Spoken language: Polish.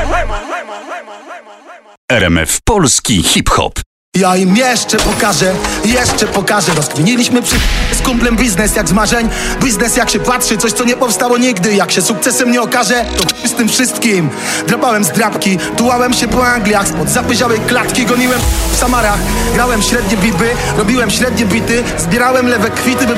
RMF Polski Hip-Hop. Ja im jeszcze pokażę. Rozkminiliśmy z kumplem biznes jak z marzeń. Biznes jak się patrzy, coś co nie powstało nigdy. Jak się sukcesem nie okaże, to z tym wszystkim. Drapałem z drapki, tułałem się po Angliach. Spod zapyziałej klatki goniłem w Samarach. Grałem średnie bity, robiłem średnie bity. Zbierałem lewe kwity, by